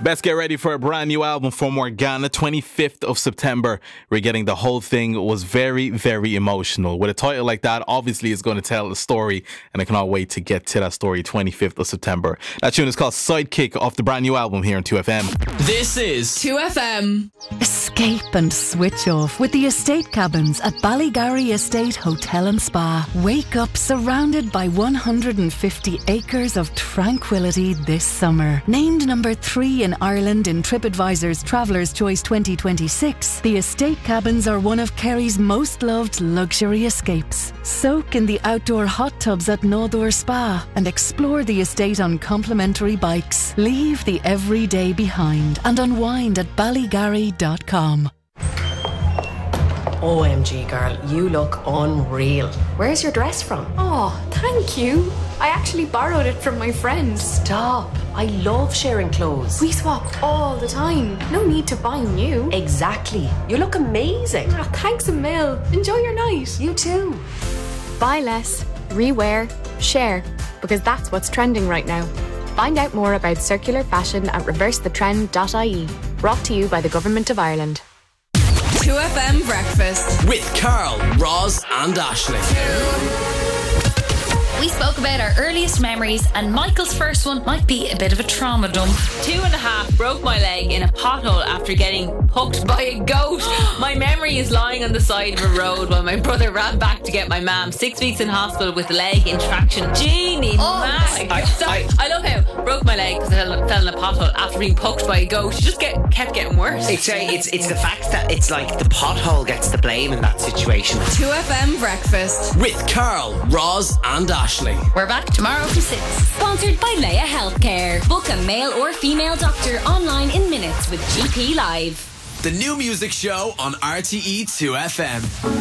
Best get ready for a brand new album from Morgana, 25th of September. We're getting the whole thing was very, very emotional. With a title like that, obviously it's going to tell a story, and I cannot wait to get to that story, 25th of September. That tune is called Sidekick off the brand new album here on 2FM. This is 2FM. Escape and switch off with the estate cabins at Ballygarry Estate Hotel and Spa. Wake up surrounded by 150 acres of tranquility this summer. Named number 3 in Ireland in TripAdvisor's Traveller's Choice 2026, the estate cabins are one of Kerry's most loved luxury escapes. Soak in the outdoor hot tubs at Northor Spa and explore the estate on complimentary bikes. Leave the everyday behind and unwind at ballygarry.com. OMG girl, you look unreal. Where's your dress from? Oh, thank you. I actually borrowed it from my friend. Stop. I love sharing clothes. We swap all the time. No need to buy new. Exactly. You look amazing. Oh, thanks a mil. Enjoy your night. You too. Buy less, rewear, share, because that's what's trending right now. Find out more about circular fashion at reversethetrend.ie. Brought to you by the Government of Ireland. 2FM Breakfast with Carl, Roz and Ashling. We spoke about our earliest memories, and Michael's first one might be a bit of a trauma dump. 2.5 broke my leg in a pothole after getting poked by a goat. My memory is lying on the side of a road while my brother ran back to get my mum. 6 weeks in hospital with leg intraction. Jeannie, I love how broke my leg because I fell in a pothole after being poked by a goat. It just kept getting worse. It's the fact that it's like the pothole gets the blame in that situation. 2FM Breakfast with Carl, Roz and Ashling. We're back tomorrow from 6. Sponsored by Leia Healthcare. Book a male or female doctor online in minutes with GP Live. The new music show on RTE 2FM.